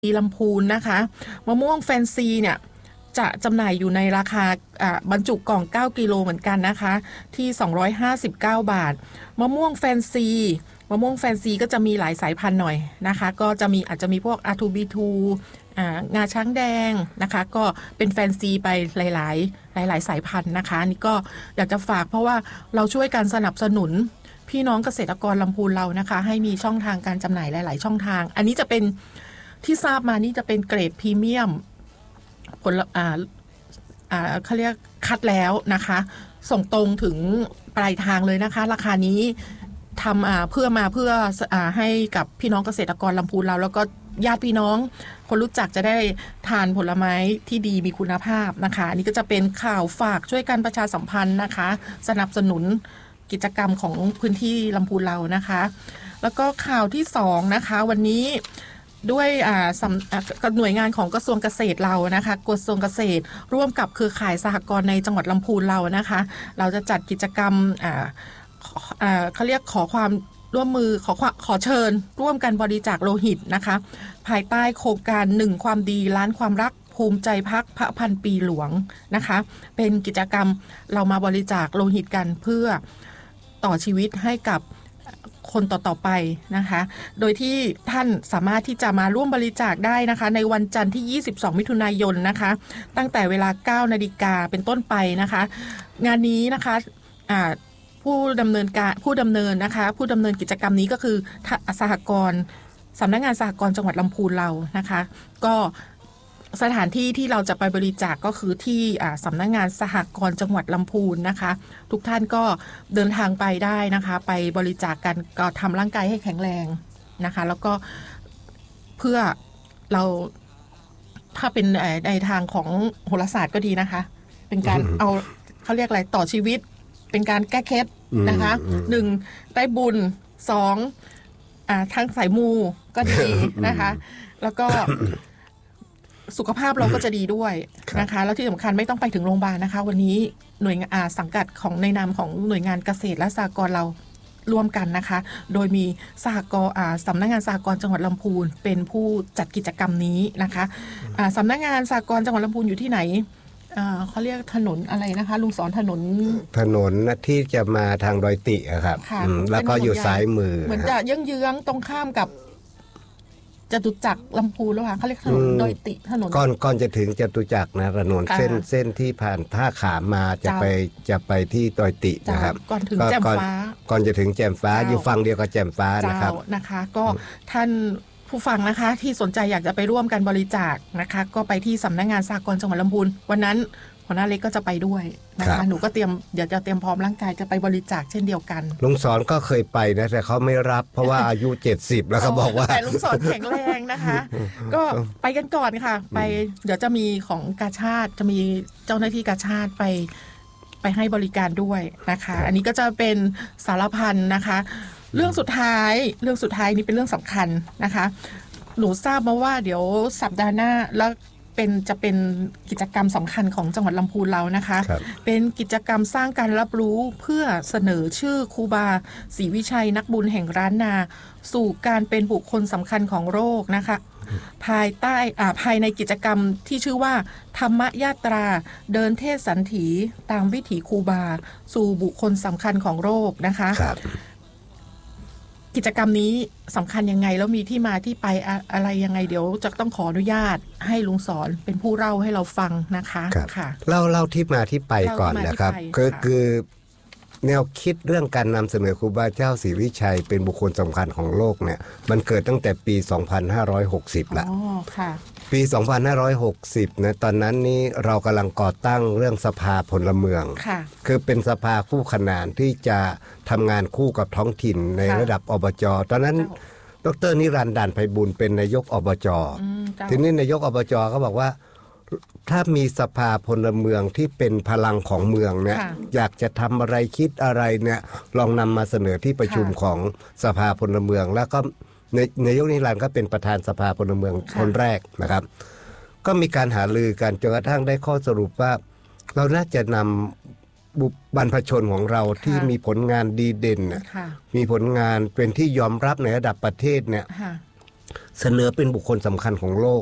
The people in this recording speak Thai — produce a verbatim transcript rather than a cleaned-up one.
ลำพูนนะคะมะม่วงแฟนซีเนี่ยจะจำหน่ายอยู่ในราคาบรรจุกล่องเก้ากิโลเหมือนกันนะคะที่สองร้อยห้าสิบเก้าบาทมะม่วงแฟนซีมะม่วงแฟนซีก็จะมีหลายสายพันธุ์หน่อยนะคะก็จะมีอาจจะมีพวก อาร์ ทู บี ทู อ่างาช้างแดงนะคะก็เป็นแฟนซีไปหลายๆหลายๆสายพันธุ์นะคะนี่ก็อยากจะฝากเพราะว่าเราช่วยกันสนับสนุนพี่น้องเกษตรกรลำพูนเรานะคะให้มีช่องทางการจำหน่ายหลายๆช่องทางอันนี้จะเป็นที่ทราบมานี่จะเป็นเกรดพรีเมียมผลอ่าอ่าเขาเรียกคัดแล้วนะคะส่งตรงถึงปลายทางเลยนะคะราคานี้ทำอ่าเพื่อมาเพื่ออ่าให้กับพี่น้องเกษตรกรลำพูนเราแล้วก็ญาติพี่น้องคนรู้จักจะได้ทานผลไม้ที่ดีมีคุณภาพนะคะอันนี้ก็จะเป็นข่าวฝากช่วยกันประชาสัมพันธ์นะคะสนับสนุนกิจกรรมของพื้นที่ลำพูนเรานะคะแล้วก็ข่าวที่สองนะคะวันนี้ด้วยหน่วยงานของกระทรวงเกษตรเรานะคะกระทรวงเกษตรร่วมกับเครือข่ายสหกรณ์ในจังหวัดลำพูนเรานะคะเราจะจัดกิจกรรมเขาเรียกขอความร่วมมือขอขอเชิญร่วมกันบริจาคโลหิตนะคะภายใต้โครงการหนึ่งความดีล้านความรักภูมิใจพักพระพันปีหลวงนะคะเป็นกิจกรรมเรามาบริจาคโลหิตกันเพื่อต่อชีวิตให้กับคนต่อๆไปนะคะโดยที่ท่านสามารถที่จะมาร่วมบริจาคได้นะคะในวันจันทร์ที่ยี่สิบสองมิถุนายนนะคะตั้งแต่เวลา เก้านาฬิกา นเป็นต้นไปนะคะงานนี้นะคะอ่าผู้ดำเนินการผู้ดำเนินนะคะผู้ดำเนินกิจกรรมนี้ก็คือสหกรณ์สำนักงานสหกรณ์จังหวัดลำพูนเรานะคะก็สถานที่ที่เราจะไปบริจาค ก็คือที่สำนักงานสหกรณ์จังหวัดลำพูนนะคะทุกท่านก็เดินทางไปได้นะคะไปบริจาค กันก็ทำร่างกายให้แข็งแรงนะคะแล้วก็เพื่อเราถ้าเป็นในทางของโหราศาสตร์ก็ดีนะคะเป็นการเอาเขาเรียกอะไรต่อชีวิตเป็นการแก้เคล็ดนะคะหนึ่งได้บุญสองอ่าทางสายมูก็ดีนะคะแล้วก็สุขภาพเราก็จะดีด้วยนะคะแล้วที่สำคัญไม่ต้องไปถึงโรงพยาบาลนะคะวันนี้หน่วยงานสังกัดของในนามของหน่วยงานเกษตรและสหกรณ์เราร่วมกันนะคะโดยมีสหกรณ์สำนักงานสหกรณ์จังหวัดลำพูนเป็นผู้จัดกิจกรรมนี้นะคะสำนักงานสหกรณ์จังหวัดลำพูนอยู่ที่ไหนเขาเรียกถนนอะไรนะคะลุงสอนถนนถนนที่จะมาทางดอยติครับแล้วก็อยู่ซ้ายมือเหมือนจะเยื้องๆตรงข้ามกับจตุจักรลำพูนแล้วค่ะเขาเรียกถนนดอยติถนนก่อนก่อนจะถึงจตุจักรนะถนนเส้นเส้นที่ผ่านท่าขามมาจะไปจะไปที่ดอยตินะครับก่อนถึงแจ่มฟ้าก่อนจะถึงแจ่มฟ้าอยู่ฝั่งเดียวกับแจ่มฟ้านะครับนะคะก็ท่านผู้ฟังนะคะที่สนใจอยากจะไปร่วมกันบริจาคนะคะก็ไปที่สำนักงานสหกรณ์จังหวัดลำพูนวันนั้นหัวหน้าเล็กก็จะไปด้วยนะคะหนูก็เตรียมเดี๋ยวจะเตรียมพร้อมร่างกายจะไปบริจาคเช่นเดียวกันลุงสอนก็เคยไปนะแต่เขาไม่รับเพราะว่าอายุเจ็ดสิบแล้วเขาบอกว่าแต่ลุงสอนแข็งแรงนะคะก็ไปกันก่อนค่ะไปเดี๋ยวจะมีของกาชาติจะมีเจ้าหน้าที่กาชาติไปไปให้บริการด้วยนะคะอันนี้ก็จะเป็นสารพันนะคะเรื่องสุดท้ายเรื่องสุดท้ายนี้เป็นเรื่องสำคัญนะคะหนูทราบมาว่าเดี๋ยวสัปดาห์หน้าแล้วเป็นจะเป็นกิจกรรมสำคัญของจังหวัดลำพูนเรานะคะเป็นกิจกรรมสร้างการรับรู้เพื่อเสนอชื่อครูบาศรีวิชัยนักบุญแห่งร้านนาสู่การเป็นบุคคลสำคัญของโลกนะคะภายใต้ภายในกิจกรรมที่ชื่อว่าธรรมยาตราเดินเทศสันถีตามวิถีครูบาสู่บุคคลสำคัญของโลกนะคะกิจกรรมนี้สำคัญยังไงแล้วมีที่มาที่ไปอะไรยังไงเดี๋ยวจะต้องขออนุญาตให้ลุงสอนเป็นผู้เล่าให้เราฟังนะคะค่ะเล่าเล่าที่มาที่ไปก่อนนะครับคือคือแนวคิดเรื่องการนำเสนอครูบาเจ้าศรีวิชัยเป็นบุคคลสำคัญของโลกเนี่ยมันเกิดตั้งแต่ปีสองพันห้าร้อยหกสิบละปีสองพันห้าร้อยหกสิบนะตอนนั้นนี้เรากำลังก่อตั้งเรื่องสภาพลเมืองคือเป็นสภาคู่ขนานที่จะทำงานคู่กับท้องถิ่นในระดับอบจ.ตอนนั้นดร.นิรันดร์ ด่านไพบูลย์เป็นนายกอบจ.ทีนี้นายกอบจ.ก็บอกว่าถ้ามีสภาพลเมืองที่เป็นพลังของเมืองเนี่ยอยากจะทำอะไรคิดอะไรเนี่ยลองนำมาเสนอที่ประชุมของสภาพลเมืองแล้วก็นายกนิรันดร์ก็เป็นประธานสภาพลเมืองคนแรกนะครับก็มีการหารือกันจนกระทั่งได้ข้อสรุปว่าเราน่าจะนำบุบรรพชนของเราที่มีผลงานดีเด่นมีผลงานเป็นที่ยอมรับในระดับประเทศเนี่ยเสนอเป็นบุคคลสำคัญของโลก